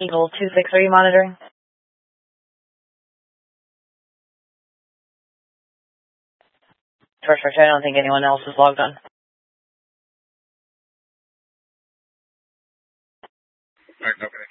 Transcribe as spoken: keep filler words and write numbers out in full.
Eagle two six three monitoring. First, I don't think anyone else is logged on. Alright, okay.